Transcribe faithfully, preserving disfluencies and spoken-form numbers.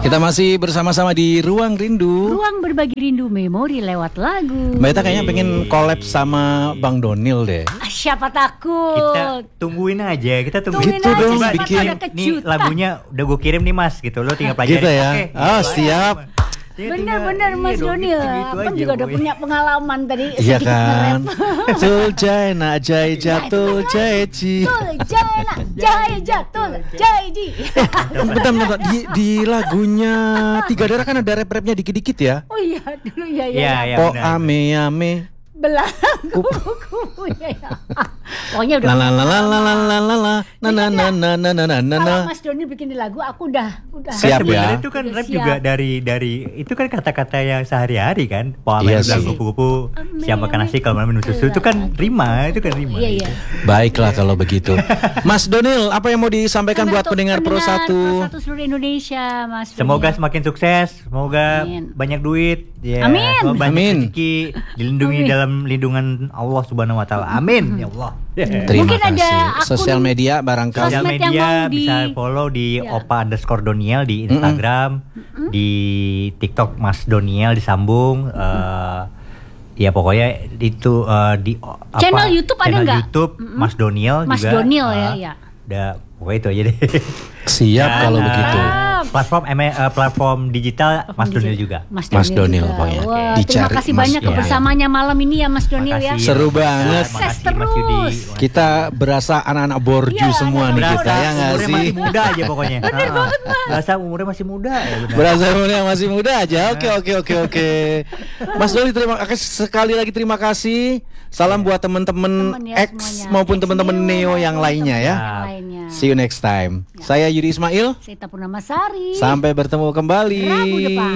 Kita masih bersama-sama di Ruang Rindu. Ruang berbagi rindu memori lewat lagu. Mbak Ita kayaknya pengen collab sama Bang Donil deh. Ah, siapa takut? Kita tungguin aja, kita tungguin Gitu aja. dong, Coba bikin. nih, nih lagunya udah gue kirim nih Mas, gitu lo tinggal pelajari. Gitu ya. Oke, Oh, gitu siap. aja. Dia Bener-bener tinggal- Mas iya dong, Donil, gitu-gitu Abang aja, juga udah boy. punya pengalaman tadi. Iya sedikit kan. nge-rap. Tul jai na jai jatul jai ji. Tul, jai nak, jai jatul, jai ji. Bentar, bentar, di, di lagunya Tiga Darah kan ada rap-rapnya dikit-dikit ya. Oh iya, dulu ya ya. Iya, iya. Po benar. ame ame. Belangku, kuku ya ya. Pokoknya udah. La la la la la la la la la na na na na na na na na na. Kalau Mas Doni bikin di lagu, aku udah, udah. Kan Siap sebenarnya ya. itu kan Udah rap siap. juga dari dari itu kan kata-kata yang sehari-hari kan. Po Iya ame bilang sih. kupu-kupu, siap makan nasi kalau malam minum susu itu kan rima, itu kan rima. Iya iya. Baiklah kalau begitu. Mas Donil, apa yang mau disampaikan buat Untuk pendengar Pro Pro satu? satu seluruh Indonesia, Mas. Semoga Doni. semakin sukses, semoga Amin. banyak duit, ya, Amin. semoga banyak Amin. rezeki, dilindungi Amin. dalam lindungan Allah Subhanahu Wa Taala. Amin, ya Allah. Terima Mungkin ada kasih. akun Sosial media barangkali. Sosial sosmed yang media mau di- bisa follow di Ya. opa underscore doniel di Instagram, di TikTok Mas Doniel disambung. eh, ya pokoknya itu eh, di o- apa, Channel YouTube ada channel nggak? YouTube Mas Doniel Mas juga. Doniel ya, eh, ya. Udah, pokoknya itu aja deh. Siap Dan, kalau eh, begitu. Platform em- eh, platform digital Mas Doniel juga. Mas Mas Donil, Donil juga. pokoknya. Wah, terima Dicari kasih Mas banyak Donil. kebersamaannya malam ini ya Mas Donil ya. Makasih. Seru banget. Makasih, Mas Sukses Yudi. terus. Kita berasa anak-anak borju Iya, semua nih anak-anak kita ya nggak umurnya sih? masih muda aja pokoknya. Bener banget Mas. Berasa umurnya masih muda ya benar. Berasa umurnya masih muda aja. Oke oke oke oke. Mas Doli terima kasih sekali lagi terima kasih. Salam buat teman-teman Temen ya X semuanya. maupun X teman-teman Neo yang lainnya ya. Yang lainnya. See you next time. Saya Yudi Ismail. Saya Purnama Sari. Sampai bertemu kembali. Rabu depan.